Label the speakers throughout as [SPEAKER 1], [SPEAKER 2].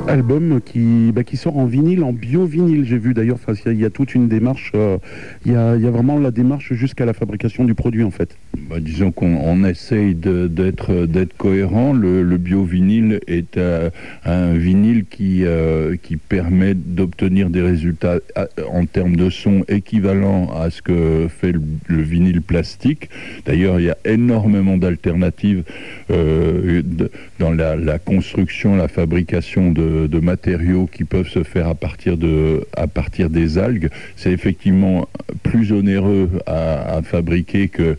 [SPEAKER 1] Album qui sort en vinyle, en bio-vinyle, j'ai vu d'ailleurs. Enfin, il y a toute une démarche, il y a vraiment la démarche jusqu'à la fabrication du produit en fait.
[SPEAKER 2] Disons qu'on essaye d'être cohérent. Le bio-vinyle est un vinyle qui permet d'obtenir des résultats en termes de son équivalents à ce que fait le vinyle plastique. D'ailleurs, il y a énormément d'alternatives dans la construction, la fabrication de matériaux qui peuvent se faire à partir des algues. C'est effectivement plus onéreux à fabriquer que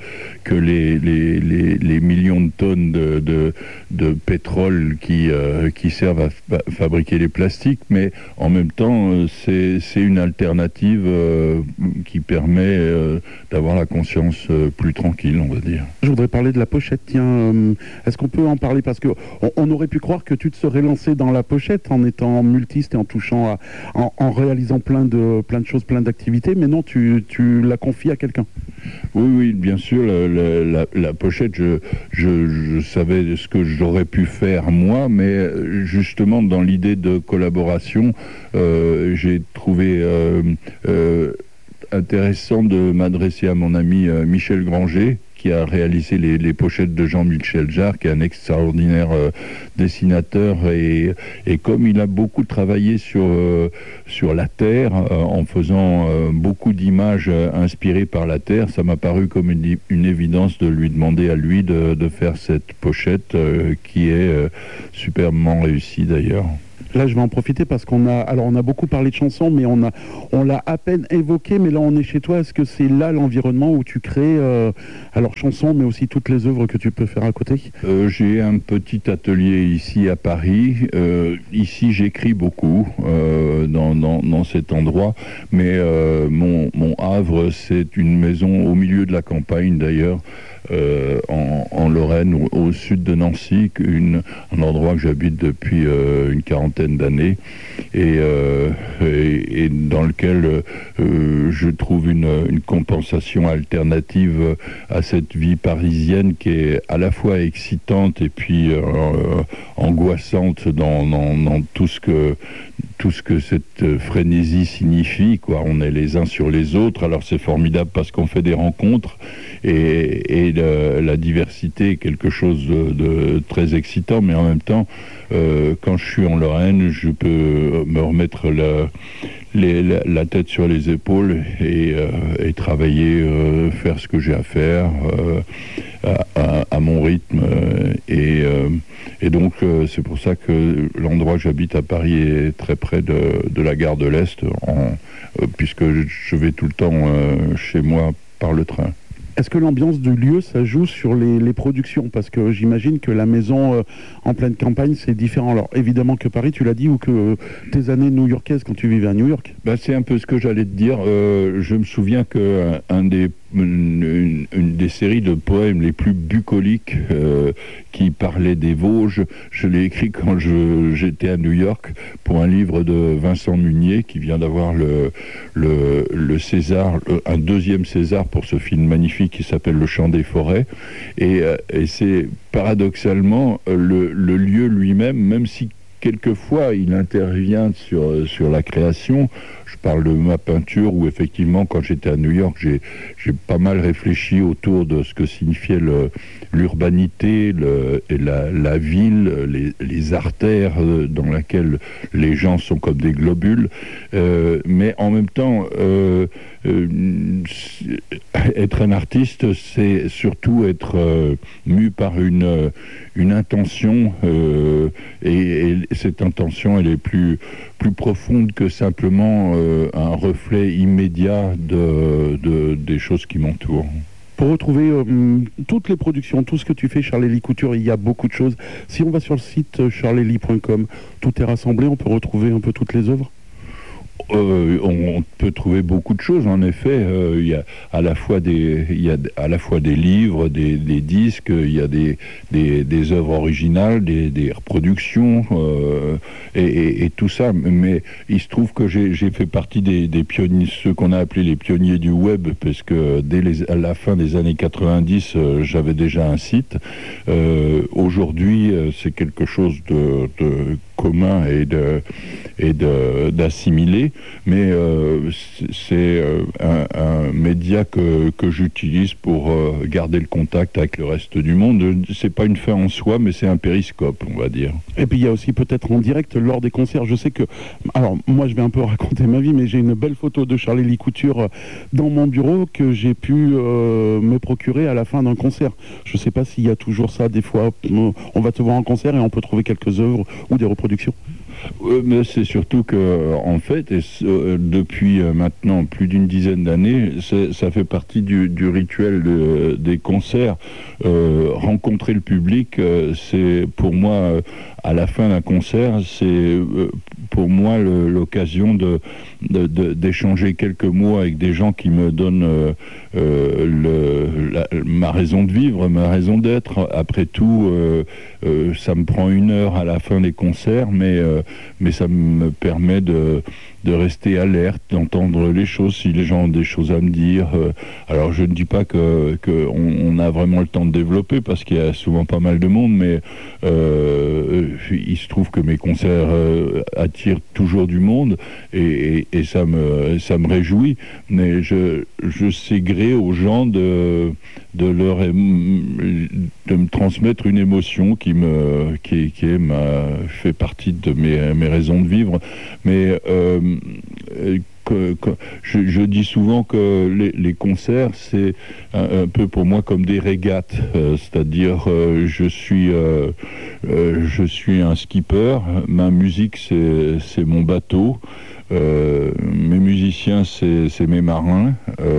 [SPEAKER 2] les millions de tonnes de pétrole qui servent à fabriquer les plastiques, mais en même temps c'est une alternative qui permet d'avoir la conscience plus tranquille, on va dire.
[SPEAKER 1] Je voudrais parler de la pochette, tiens, est-ce qu'on peut en parler, parce que on aurait pu croire que tu te serais lancé dans la pochette en étant multiste et en touchant en réalisant plein de choses, plein d'activités, mais non, tu la confies à quelqu'un.
[SPEAKER 2] Oui, bien sûr, la pochette, je savais ce que j'aurais pu faire moi, mais justement dans l'idée de collaboration, j'ai trouvé intéressant de m'adresser à mon ami Michel Granger, qui a réalisé les pochettes de Jean-Michel Jarre, qui est un extraordinaire dessinateur, et comme il a beaucoup travaillé sur la Terre, en faisant beaucoup d'images inspirées par la Terre, ça m'a paru comme une évidence de lui demander à lui de faire cette pochette qui est superbement réussie d'ailleurs.
[SPEAKER 1] Là, je vais en profiter parce qu'on a beaucoup parlé de chansons, mais on l'a à peine évoqué, mais là, on est chez toi. Est-ce que c'est là l'environnement où tu crées, chansons, mais aussi toutes les œuvres que tu peux faire à côté?
[SPEAKER 2] J'ai un petit atelier ici à Paris. Ici, j'écris beaucoup dans cet endroit, mais mon havre, c'est une maison au milieu de la campagne, d'ailleurs. En Lorraine, au sud de Nancy, un endroit que j'habite depuis une quarantaine d'années, et dans lequel je trouve une compensation alternative à cette vie parisienne qui est à la fois excitante et puis angoissante dans tout ce que cette frénésie signifie, quoi. On est les uns sur les autres, alors c'est formidable parce qu'on fait des rencontres, et la diversité est quelque chose de très excitant, mais en même temps, quand je suis en Lorraine, je peux me remettre la tête sur les épaules et travailler, faire ce que j'ai à faire à mon rythme, et donc c'est pour ça que l'endroit où j'habite à Paris est très près de la gare de l'Est, puisque je vais tout le temps chez moi par le train.
[SPEAKER 1] Est-ce que l'ambiance du lieu, ça joue sur les productions? Parce que j'imagine que la maison en pleine campagne, c'est différent. Alors évidemment que Paris, tu l'as dit, ou que tes années new-yorkaises quand tu vivais à New York?
[SPEAKER 2] C'est un peu ce que j'allais te dire. Je me souviens que une des séries de poèmes les plus bucoliques qui parlait des Vosges, je l'ai écrit quand j'étais à New York pour un livre de Vincent Munier qui vient d'avoir le César, un deuxième César pour ce film magnifique qui s'appelle Le Chant des Forêts, et c'est paradoxalement le lieu lui-même, même si quelquefois il intervient sur la création. Je parle de ma peinture où effectivement quand j'étais à New York, j'ai pas mal réfléchi autour de ce que signifiait l'urbanité et la ville, les artères dans lesquelles les gens sont comme des globules, mais en même temps être un artiste, c'est surtout être mu par une intention, et cette intention, elle est plus profonde que simplement un reflet immédiat des choses qui m'entourent.
[SPEAKER 1] Pour retrouver toutes les productions, tout ce que tu fais, Charlélie Couture, il y a beaucoup de choses. Si on va sur le site charlélie.com, tout est rassemblé, on peut retrouver un peu toutes les œuvres?
[SPEAKER 2] On peut trouver beaucoup de choses, en effet. Il y a à la fois des livres, des disques, il y a des œuvres originales, des reproductions, et tout ça. Mais il se trouve que j'ai fait partie des pionniers, ceux qu'on a appelés les pionniers du web, parce que à la fin des années 90, j'avais déjà un site. Aujourd'hui, c'est quelque chose de commun et d'assimiler, mais c'est un média que j'utilise pour garder le contact avec le reste du monde. C'est pas une fin en soi, mais c'est un périscope, on va dire.
[SPEAKER 1] Et puis il y a aussi peut-être en direct lors des concerts. Je sais que, alors moi je vais un peu raconter ma vie, mais j'ai une belle photo de Charlie Couture dans mon bureau que j'ai pu me procurer à la fin d'un concert. Je sais pas s'il y a toujours ça. Des fois, on va te voir en concert et on peut trouver quelques œuvres ou des reproductions.
[SPEAKER 2] Mais c'est surtout que, en fait, depuis maintenant plus d'une dizaine d'années, ça fait partie du rituel des concerts. Rencontrer le public, c'est pour moi, à la fin d'un concert, c'est pour moi l'occasion d'échanger quelques mots avec des gens qui me donnent ma raison de vivre, ma raison d'être. Après tout, ça me prend 1 heure à la fin des concerts, mais ça me permet de rester alerte, d'entendre les choses, si les gens ont des choses à me dire. Alors je ne dis pas qu'on a vraiment le temps de développer, parce qu'il y a souvent pas mal de monde, mais il se trouve que mes concerts attirent toujours du monde, et ça me réjouit, mais je sais gré aux gens de me transmettre une émotion qui fait partie de mes raisons de vivre. Mais je dis souvent que les concerts, c'est un peu pour moi comme des régates, c'est-à-dire je suis un skipper, ma musique c'est mon bateau, mes musiciens c'est mes marins,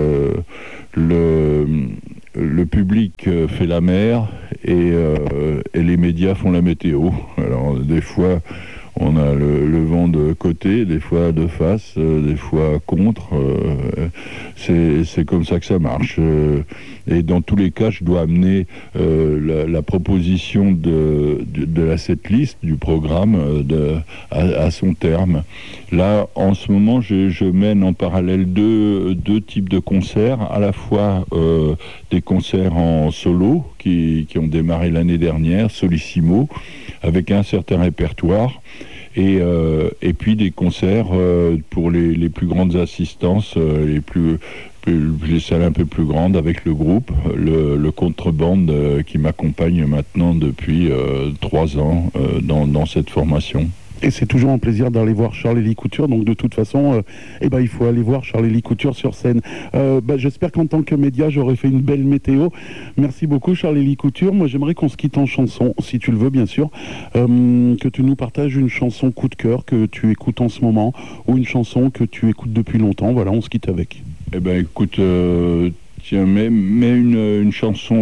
[SPEAKER 2] le public fait la mer, et les médias font la météo. Alors des fois on a le vent de côté, des fois de face, des fois contre. C'est comme ça que ça marche. Et dans tous les cas, je dois amener la proposition de la setlist, du programme, à son terme. Là, en ce moment, je mène en parallèle deux types de concerts, à la fois des concerts en solo qui ont démarré l'année dernière, Solissimo, avec un certain répertoire, et puis des concerts pour les plus grandes assistances, les salles un peu plus grandes, avec le groupe, le contrebande qui m'accompagne maintenant depuis 3 ans dans cette formation.
[SPEAKER 1] Et c'est toujours un plaisir d'aller voir Charlie Couture, donc de toute façon, il faut aller voir Charlie Couture sur scène. J'espère qu'en tant que média, j'aurai fait une belle météo. Merci beaucoup Charlie Couture. Moi j'aimerais qu'on se quitte en chanson, si tu le veux bien sûr, que tu nous partages une chanson coup de cœur que tu écoutes en ce moment, ou une chanson que tu écoutes depuis longtemps. Voilà, on se quitte avec.
[SPEAKER 2] Eh ben écoute, tiens, mets une chanson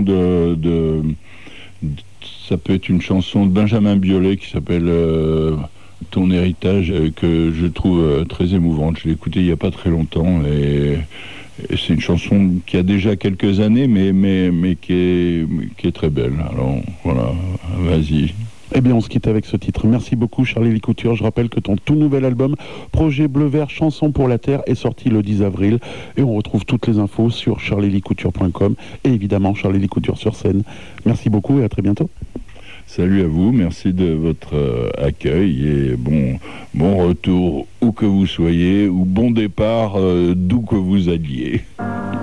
[SPEAKER 2] ça peut être une chanson de Benjamin Biolay qui s'appelle Ton héritage, que je trouve très émouvante. Je l'ai écoutée il n'y a pas très longtemps, et c'est une chanson qui a déjà quelques années, mais qui est très belle. Alors voilà, vas-y.
[SPEAKER 1] Eh bien, on se quitte avec ce titre. Merci beaucoup, Charlie Couture. Je rappelle que ton tout nouvel album, Projet Bleu Vert, Chanson pour la Terre, est sorti le 10 avril. Et on retrouve toutes les infos sur charlielycouture.com et évidemment Charlie Couture sur scène. Merci beaucoup et à très bientôt.
[SPEAKER 2] Salut à vous, merci de votre accueil, et bon retour où que vous soyez, ou bon départ d'où que vous alliez.